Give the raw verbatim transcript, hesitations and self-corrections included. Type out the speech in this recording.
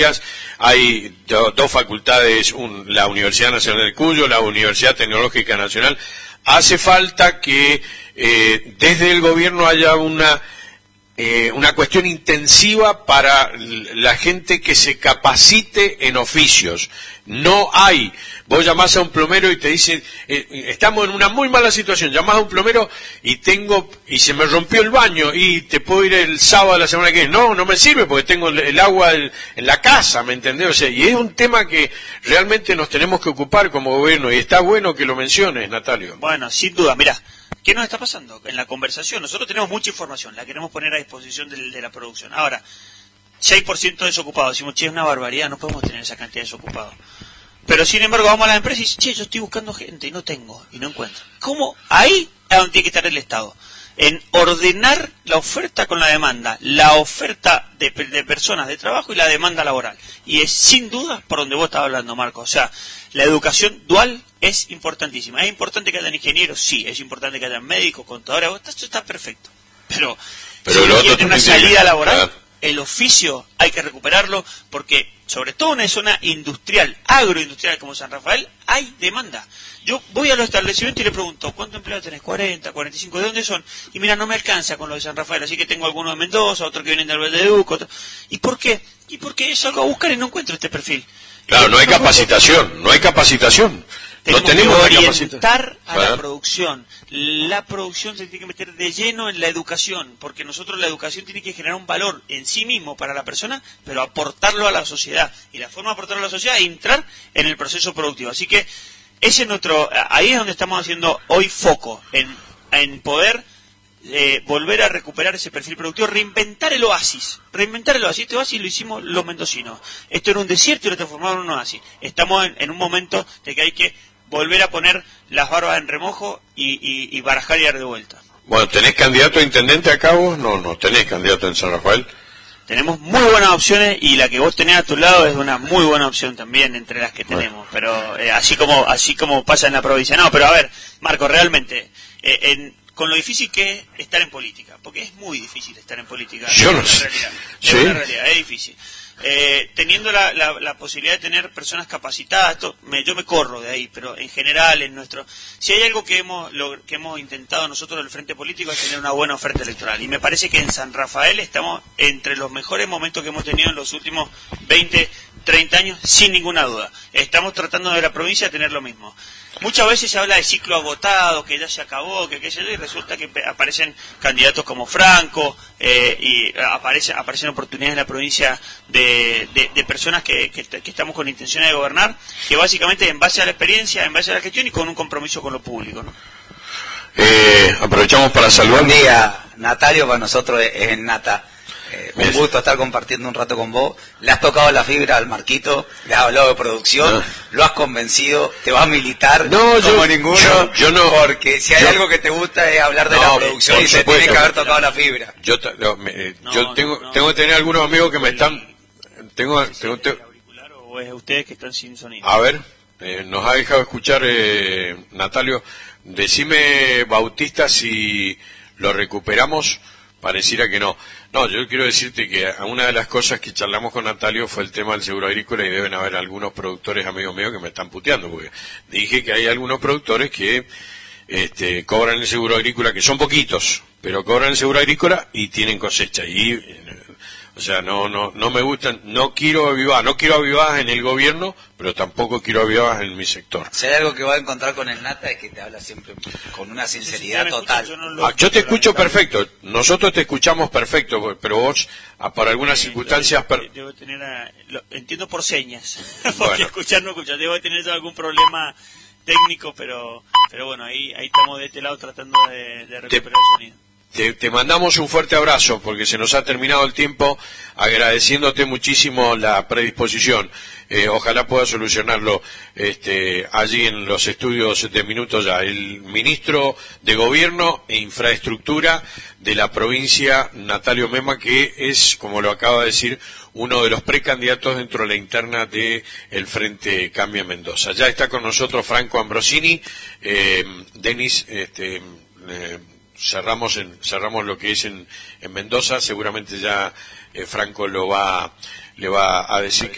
Hay do, dos facultades, un, la Universidad Nacional de Cuyo, la Universidad Tecnológica Nacional. Hace falta que eh, desde el gobierno haya una eh, una cuestión intensiva para la gente que se capacite en oficios. No hay. Vos llamás a un plomero y te dicen, eh, estamos en una muy mala situación, llamás a un plomero y tengo, y se me rompió el baño y te puedo ir el sábado de la semana que viene. No, no me sirve porque tengo el, el agua el, en la casa, ¿me entendés? O sea, y es un tema que realmente nos tenemos que ocupar como gobierno y está bueno que lo menciones, Natalio. Bueno, sin duda, mirá, ¿qué nos está pasando? En la conversación, nosotros tenemos mucha información, la queremos poner a disposición de, de la producción. Ahora, seis por ciento desocupados, decimos, che, es una barbaridad, no podemos tener esa cantidad de desocupados. Pero sin embargo vamos a la empresa y dicen, che, yo estoy buscando gente y no tengo, y no encuentro. ¿Cómo? Ahí es donde tiene que estar el Estado, en ordenar la oferta con la demanda, la oferta de, de personas de trabajo y la demanda laboral. Y es sin duda por donde vos estabas hablando, Marco. O sea, la educación dual es importantísima. ¿Es importante que hayan ingenieros? Sí. ¿Es importante que hayan médicos, contadores? Esto está perfecto. Pero, Pero si no quieren una salida laboral, claro, el oficio hay que recuperarlo porque, sobre todo en una zona industrial, agroindustrial como San Rafael, hay demanda. Yo voy a los establecimientos y le pregunto, ¿cuántos empleados tenés? cuarenta, cuarenta y cinco, ¿de dónde son? Y mira, no me alcanza con los de San Rafael, así que tengo algunos de Mendoza, otros que vienen del Valdeduco. Otro... ¿Y por qué? Y porque salgo a buscar y no encuentro este perfil. Claro, no hay capacitación, no hay capacitación. Tenemos, no tenemos que orientar a ¿verdad? La producción. La producción se tiene que meter de lleno en la educación, porque nosotros la educación tiene que generar un valor en sí mismo para la persona, pero aportarlo a la sociedad. Y la forma de aportarlo a la sociedad es entrar en el proceso productivo. Así que ese es nuestro, ahí es donde estamos haciendo hoy foco, en, en poder eh, volver a recuperar ese perfil productivo, reinventar el oasis, reinventar el oasis. Este oasis lo hicimos los mendocinos. Esto era un desierto y lo transformamos en un oasis. Estamos en, en un momento de que hay que volver a poner las barbas en remojo y, y, y barajar y dar de vuelta. Bueno, ¿tenés candidato a intendente acá vos? No, no tenés candidato en San Rafael. Tenemos muy buenas opciones y la que vos tenés a tu lado es una muy buena opción también entre las que tenemos, bueno. Pero eh, así como así como pasa en la provincia. No, pero a ver, Marco, realmente, eh, en, con lo difícil que es estar en política, porque es muy difícil estar en política. Yo no sé. Realidad, ¿Sí? Es una realidad, es difícil. Eh, teniendo la, la, la posibilidad de tener personas capacitadas, esto, me, yo me corro de ahí, pero en general, en nuestro, si hay algo que hemos lo, que hemos intentado nosotros del Frente Político es tener una buena oferta electoral, y me parece que en San Rafael estamos entre los mejores momentos que hemos tenido en los últimos veinte, treinta años, sin ninguna duda. Estamos tratando de la provincia de tener lo mismo. Muchas veces se habla de ciclo agotado, que ya se acabó, que qué sé yo, y resulta que aparecen candidatos como Franco, eh, y aparece, aparecen oportunidades en la provincia de, de, de personas que, que, que estamos con intención de gobernar, que básicamente en base a la experiencia, en base a la gestión y con un compromiso con lo público, ¿no? Eh, aprovechamos para saludar. Buen día, Natalio, para nosotros es, es Nata. Eh, un gusto estar compartiendo un rato con vos. Le has tocado la fibra al Marquito, le has hablado de producción, no. Lo has convencido, te va a militar no, como yo, ninguno, yo, yo no, porque si hay yo, algo que te gusta es hablar de no, la producción y te tiene que haber tocado la fibra. Yo, no, me, eh, no, yo tengo, no, tengo que tener algunos amigos que me están... Tengo, tengo, tengo, ¿O es ustedes que están sin sonido? A ver, eh, nos ha dejado escuchar, eh, Natalio, decime, Bautista, si lo recuperamos. Pareciera que no. No, yo quiero decirte que una de las cosas que charlamos con Natalio fue el tema del seguro agrícola y deben haber algunos productores amigos míos que me están puteando, porque dije que hay algunos productores que este, cobran el seguro agrícola, que son poquitos, pero cobran el seguro agrícola y tienen cosecha. Y, o sea, no no no me gustan, no quiero avivadas, no quiero avivadas en el gobierno, pero tampoco quiero avivadas en mi sector. Si hay algo que va a encontrar con el Nata es que te habla siempre con una sinceridad total. Yo, no lo, ah, yo te escucho perfecto, nosotros te escuchamos perfecto, pero vos, ah, por algunas eh, circunstancias... Debo, per... debo tener a, lo, entiendo por señas, porque bueno. escuchar no escuchar, debo tener algún problema técnico, pero pero bueno, ahí ahí estamos de este lado tratando de, de recuperar te... el sonido. Te, te mandamos un fuerte abrazo porque se nos ha terminado el tiempo, agradeciéndote muchísimo la predisposición. Eh, ojalá pueda solucionarlo este, allí en los estudios de Minuto Ya. El ministro de Gobierno e Infraestructura de la provincia, Natalio Mema, que es, como lo acaba de decir, uno de los precandidatos dentro de la interna de el Frente Cambia Mendoza. Ya está con nosotros Franco Ambrosini, eh, Denis, este, eh, cerramos en, cerramos lo que es en, en Mendoza, seguramente ya eh, Franco lo va le va a decir que